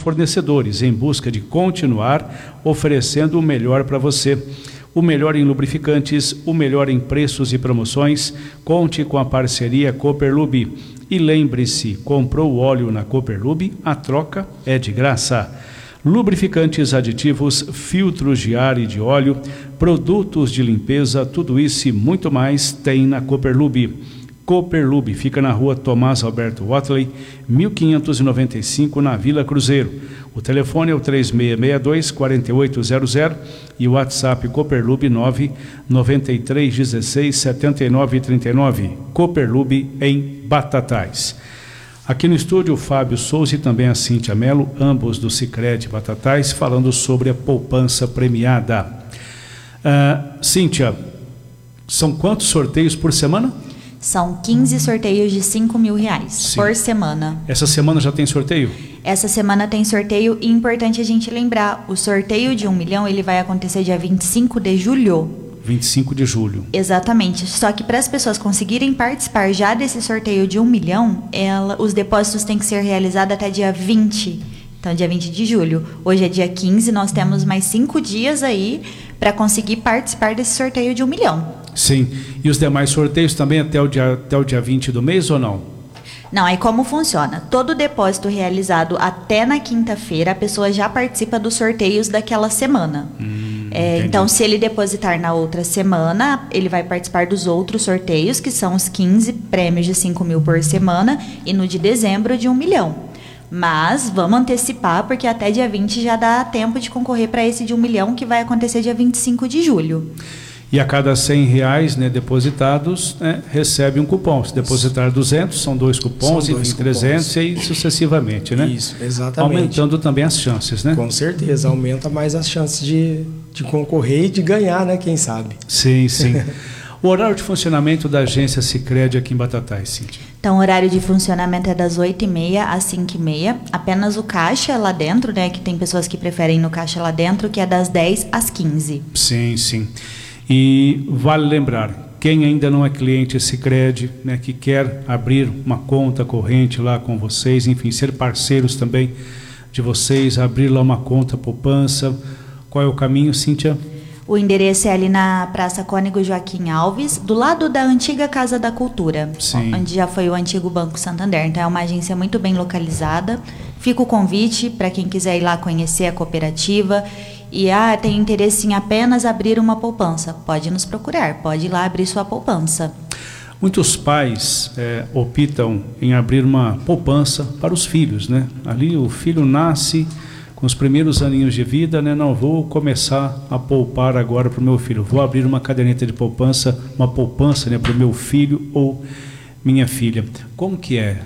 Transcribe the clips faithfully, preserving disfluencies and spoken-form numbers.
fornecedores em busca de continuar oferecendo o melhor para você. O melhor em lubrificantes, o melhor em preços e promoções. Conte com a parceria Cooperlube. E lembre-se, comprou o óleo na Cooperlube, a troca é de graça. Lubrificantes, aditivos, filtros de ar e de óleo, produtos de limpeza, tudo isso e muito mais tem na Cooperlube. Cooperlube fica na rua Tomás Alberto Watley, mil quinhentos e noventa e cinco, na Vila Cruzeiro. O telefone é o três seis seis dois, quatro oito zero zero e o WhatsApp Cooperlube nove nove três um seis sete nove três nove. Cooperlube em Batatais. Aqui no estúdio o Fábio Souza e também a Cíntia Melo, ambos do Sicredi Batatais, falando sobre a poupança premiada. Uh, Cíntia, são quantos sorteios por semana? São quinze sorteios de cinco mil reais Sim. por semana. Essa semana já tem sorteio? Essa semana tem sorteio e é importante a gente lembrar, o sorteio de um milhão ele vai acontecer dia vinte e cinco de julho. vinte e cinco de julho. Exatamente. Só que para as pessoas conseguirem participar já desse sorteio de um milhão, ela, os depósitos têm que ser realizados até dia vinte. Então, dia vinte de julho. Hoje é dia quinze, nós temos mais cinco dias aí para conseguir participar desse sorteio de um milhão. Sim. E os demais sorteios também até o dia, até o dia vinte do mês ou não? Não, aí como funciona? Todo depósito realizado até na quinta-feira, a pessoa já participa dos sorteios daquela semana. Hum, é, então, se ele depositar na outra semana, ele vai participar dos outros sorteios, que são os quinze prêmios de cinco mil por semana, e no de dezembro de um milhão. Mas vamos antecipar, porque até dia vinte já dá tempo de concorrer para esse de um milhão, que vai acontecer dia vinte e cinco de julho. E a cada cem reais, né, depositados, né, recebe um cupom. Se depositar duzentos, são dois cupons, são dois enfim, trezentos e sucessivamente, né? Isso, exatamente. Aumentando também as chances, né? Com certeza, aumenta mais as chances de, de concorrer e de ganhar, né? Quem sabe? Sim, sim. O horário de funcionamento da agência Sicredi aqui em Batatais, Cíntia? Então, o horário de funcionamento é das oito e meia às cinco e meia. Apenas o caixa lá dentro, né? Que tem pessoas que preferem no caixa lá dentro, que é das dez às quinze. Sim, sim. E vale lembrar, quem ainda não é cliente Sicredi, né, que quer abrir uma conta corrente lá com vocês, enfim, ser parceiros também de vocês, abrir lá uma conta poupança, qual é o caminho, Cíntia? O endereço é ali na Praça Cônego Joaquim Alves, do lado da antiga Casa da Cultura, Sim. onde já foi o antigo Banco Santander. Então é uma agência muito bem localizada. Fica o convite para quem quiser ir lá conhecer a cooperativa e ah, tem interesse em apenas abrir uma poupança. Pode nos procurar, pode ir lá abrir sua poupança. Muitos pais é, optam em abrir uma poupança para os filhos, né? Ali o filho nasce com os primeiros aninhos de vida, né? Não vou começar a poupar agora para o meu filho, vou abrir uma caderneta de poupança, uma poupança, né, para o meu filho ou minha filha. Como que é?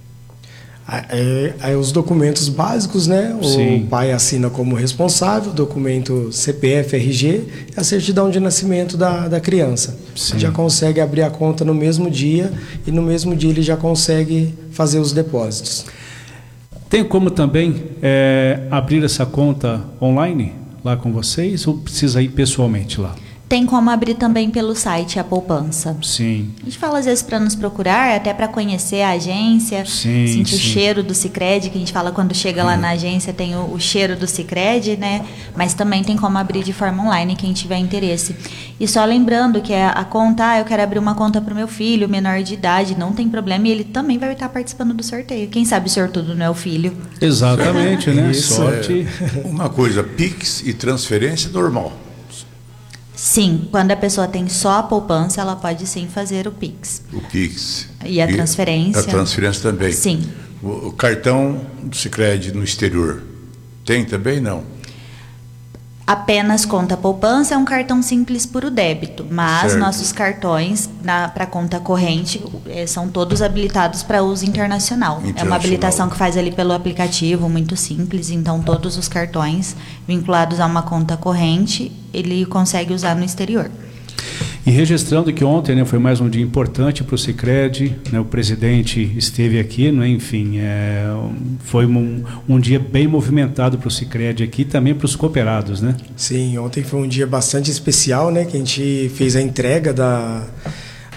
É, é os documentos básicos, né? O Sim. pai assina como responsável, documento C P F, R G e a certidão de nascimento da, da criança. Sim. Já consegue abrir a conta no mesmo dia e no mesmo dia ele já consegue fazer os depósitos. Tem como também é, abrir essa conta online lá com vocês ou precisa ir pessoalmente lá? Tem como abrir também pelo site a poupança. Sim. A gente fala às vezes para nos procurar, até para conhecer a agência, sim, sentir sim. o cheiro do Sicredi, que a gente fala quando chega lá na agência tem o, o cheiro do Sicredi, né? Mas também tem como abrir de forma online, quem tiver interesse. E só lembrando que a, a conta, ah, eu quero abrir uma conta para o meu filho, menor de idade, não tem problema, e ele também vai estar participando do sorteio. Quem sabe o sortudo não é o filho. Exatamente, né? Isso, Sorte. É, uma coisa, Pix e transferência normal. Sim, quando a pessoa tem só a poupança, ela pode sim fazer o Pix. O Pix. E a transferência. A transferência também. Sim. O, o cartão do Sicredi no exterior, tem também? Não. Apenas conta poupança é um cartão simples por o débito, mas Certo. nossos cartões para conta corrente eh, são todos habilitados para uso internacional. É uma Internacional. habilitação que faz ali pelo aplicativo, muito simples, então todos os cartões vinculados a uma conta corrente, ele consegue usar no exterior. E registrando que ontem, né, foi mais um dia importante para o Sicredi, né, o presidente esteve aqui, né, enfim, é, foi um, um dia bem movimentado para o Sicredi aqui, também para os cooperados, né? Sim, ontem foi um dia bastante especial, né? Que a gente fez a entrega da,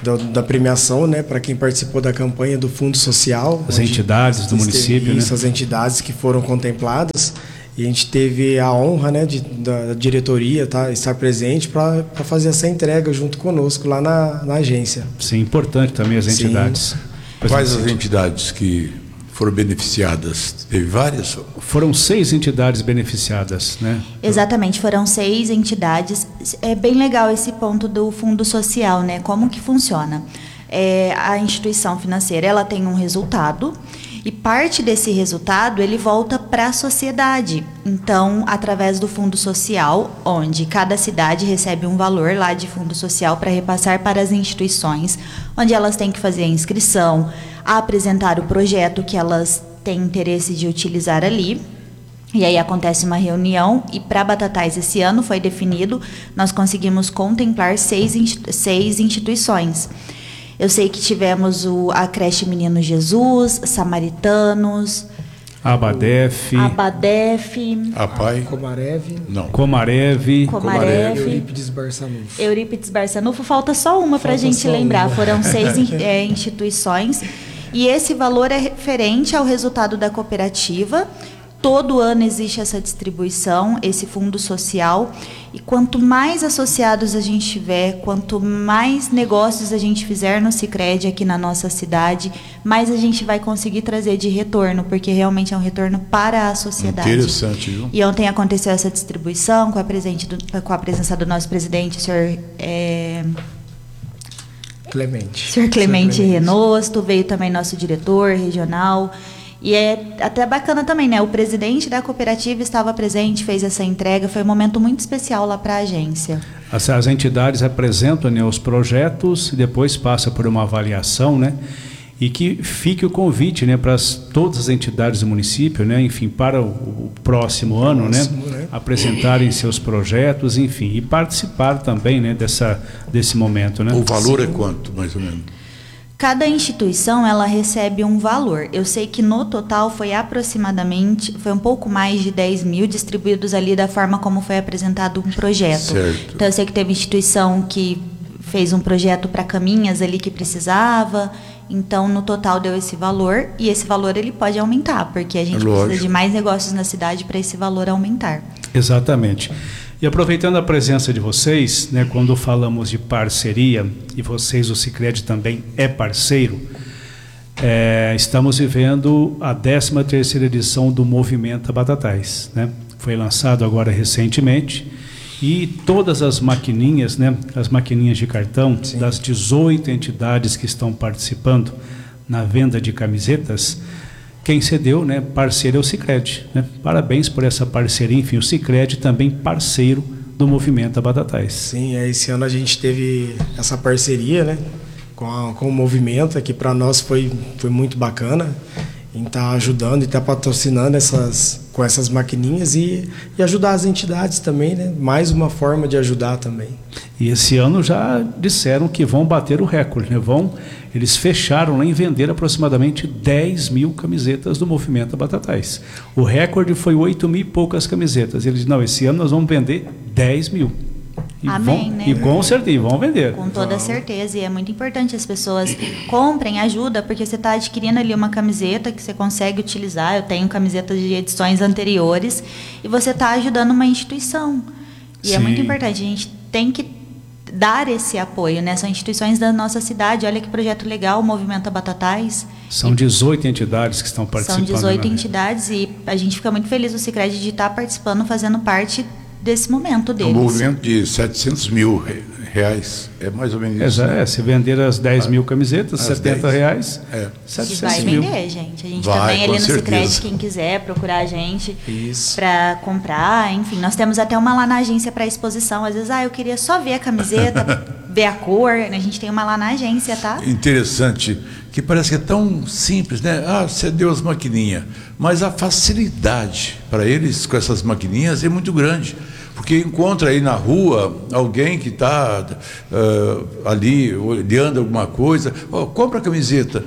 da, da premiação, né, para quem participou da campanha do Fundo Social. As entidades do município, isso, né? As entidades que foram contempladas. E a gente teve a honra, né, de, da diretoria tá, estar presente para fazer essa entrega junto conosco lá na, na agência. Sim, importante também as entidades. Sim. Quais as entidades que foram beneficiadas? Teve várias? Foram seis entidades beneficiadas, né? Exatamente, foram seis entidades. É bem legal esse ponto do Fundo Social, né? Como que funciona? É, a instituição financeira, ela tem um resultado e parte desse resultado ele volta para a sociedade. Então, através do Fundo Social, onde cada cidade recebe um valor lá de Fundo Social para repassar para as instituições, onde elas têm que fazer a inscrição, apresentar o projeto que elas têm interesse de utilizar ali. E aí acontece uma reunião e para Batatais esse ano foi definido, nós conseguimos contemplar seis, seis instituições. Eu sei que tivemos o, a creche Menino Jesus, Samaritanos, Abadef, Abadef, APAI? Comarev. Não. Comarev, Comarev, Eurípides Barçanufo. Eurípides Barçanufo. Falta só uma para a Falta gente só lembrar. uma. Foram seis é, instituições e esse valor é referente ao resultado da cooperativa. Todo ano existe essa distribuição, esse fundo social, e quanto mais associados a gente tiver, quanto mais negócios a gente fizer no Sicredi aqui na nossa cidade, mais a gente vai conseguir trazer de retorno, porque realmente é um retorno para a sociedade. Interessante, viu? E ontem aconteceu essa distribuição com a, presente do, com a presença do nosso presidente, o senhor... É, Clemente. senhor Clemente Senhor Clemente. Renosto, veio também nosso diretor regional. E é até bacana também, né? O presidente da cooperativa estava presente, fez essa entrega. Foi um momento muito especial lá para a agência. As, as entidades apresentam, né, os projetos e depois passa por uma avaliação, né? E que fique o convite, né, para as, todas as entidades do município, né, enfim, para o, o próximo ano, Próximo, né, né? apresentarem seus projetos, enfim, e participar também, né, dessa, desse momento, né? O valor é quanto, mais ou menos? Cada instituição ela recebe um valor. Eu sei que no total foi aproximadamente, foi um pouco mais de dez mil distribuídos ali da forma como foi apresentado um projeto. Certo. Então eu sei que teve instituição que fez um projeto para caminhas ali que precisava. Então no total deu esse valor e esse valor ele pode aumentar, porque a gente Lógico. precisa de mais negócios na cidade para esse valor aumentar. Exatamente. E aproveitando a presença de vocês, né, quando falamos de parceria, e vocês, o Sicredi também é parceiro, é, estamos vivendo a décima terceira edição do Movimento Batatais, né? Foi lançado agora recentemente, e todas as maquininhas, né, as maquininhas de cartão, sim, das dezoito entidades que estão participando na venda de camisetas, quem cedeu, né, parceiro é o Sicredi, né? Parabéns por essa parceria. Enfim, o Sicredi também parceiro do Movimento Batatais. Sim, é, esse ano a gente teve essa parceria, né, com, a, com o movimento, que para nós foi, foi muito bacana em estar tá ajudando e estar tá patrocinando essas, com essas maquininhas e, e ajudar as entidades também, né? Mais uma forma de ajudar também. E esse ano já disseram que vão bater o recorde, né? Vão, eles fecharam lá em vender aproximadamente dez mil camisetas do Movimento Batatais. O recorde foi oito mil e poucas camisetas. Eles disseram, não, esse ano nós vamos vender dez mil. E Amém, vão, né? E com certeza, vão vender. Com toda certeza, e é muito importante as pessoas comprem, ajuda, porque você está adquirindo ali uma camiseta que você consegue utilizar. Eu tenho camisetas de edições anteriores e você está ajudando uma instituição. E Sim. é muito importante, a gente tem que dar esse apoio, né? São instituições da nossa cidade. Olha que projeto legal, o Movimento Batatais. São dezoito entidades que estão participando. São dezoito né? entidades e a gente fica muito feliz do Sicredi de estar participando, fazendo parte desse momento deles. Um movimento de setecentos mil reais, é mais ou menos isso. É, se vender as dez mil camisetas, As setenta dez. reais, É. Que setecentos vai mil. vender, gente. A gente Vai, também com ali no certeza. Sicredi, quem quiser procurar a gente Isso. para comprar, enfim, nós temos até uma lá na agência para exposição. Às vezes, ah, eu queria só ver a camiseta, ver a cor, né? A gente tem uma lá na agência, tá? Interessante, que parece que é tão simples, né? Ah, você deu as maquininhas, mas a facilidade para eles com essas maquininhas é muito grande. Porque encontra aí na rua alguém que está uh, ali olhando alguma coisa, oh, compra a camiseta.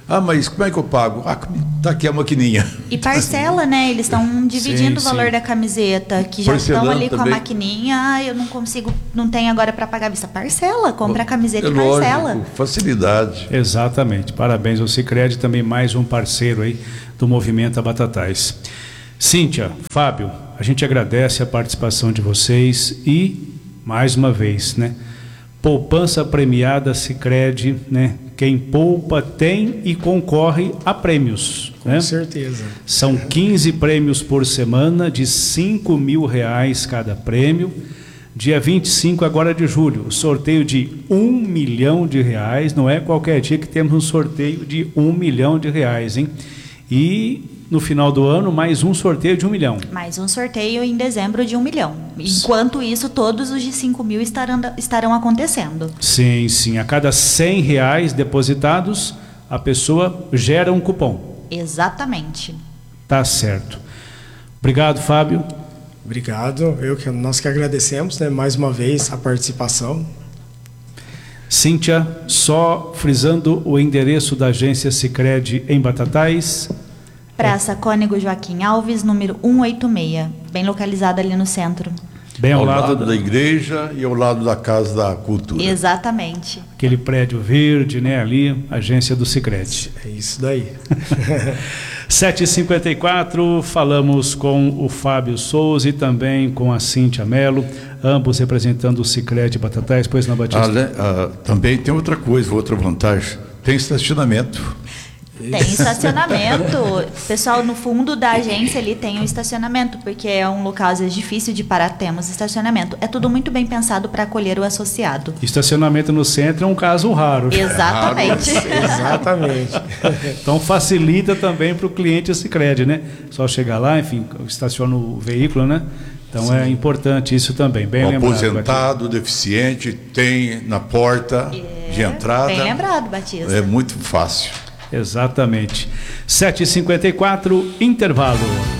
Ah, mas como é que eu pago? Ah, tá aqui a maquininha. E parcela, né? Eles estão dividindo Sim, o valor sim. da camiseta, que já estão Parcelando ali com a também. maquininha. Ah, eu não consigo, não tenho agora para pagar a vista. Parcela, compra a camiseta É e parcela. lógico, facilidade. Exatamente. Parabéns ao Sicredi, também mais um parceiro aí do Movimento Batatais. Cíntia, Fábio, a gente agradece a participação de vocês e, mais uma vez, né? Poupança premiada Sicredi, né? Quem poupa tem e concorre a prêmios. Com né? certeza. São quinze prêmios por semana, de cinco mil reais cada prêmio. Dia vinte e cinco agora de julho, o sorteio de um milhão de reais. Não é qualquer dia que temos um sorteio de um milhão de reais, hein? E no final do ano, mais um sorteio de um milhão. Mais um sorteio em dezembro de um milhão. Enquanto isso, todos os de cinco mil estarão, estarão acontecendo. Sim, sim. A cada cem reais depositados, a pessoa gera um cupom. Exatamente. Tá certo. Obrigado, Fábio. Obrigado. Eu que, nós que agradecemos, né, mais uma vez a participação. Cíntia, só frisando o endereço da agência Sicredi em Batatais. Praça Cônego Joaquim Alves, número cento e oitenta e seis, bem localizada ali no centro. Bem ao, Ao lado, lado da igreja e ao lado da Casa da Cultura. Exatamente. aquele prédio verde, né, ali, agência do Sicredi. É isso daí. sete e cinquenta e quatro, falamos com o Fábio Souza e também com a Cíntia Mello, ambos representando o Sicredi Batatais. Pois não, Batista? Ah, né? Ah, também tem outra coisa, outra vantagem. Tem estacionamento. Tem estacionamento. Pessoal, no fundo da agência ali tem um estacionamento, porque é um local às vezes difícil de parar, temos estacionamento. É tudo muito bem pensado para acolher o associado. Estacionamento no centro é um caso raro. Exatamente. Exatamente. Então facilita também para o cliente esse crédito, né? Só chegar lá, enfim, estaciona o veículo, né? Então Sim. é importante isso também, bem o lembrado. aposentado, Batista. deficiente, tem na porta É, de entrada. Bem lembrado, Batista. É muito fácil. Exatamente. sete e cinquenta e quatro, intervalo.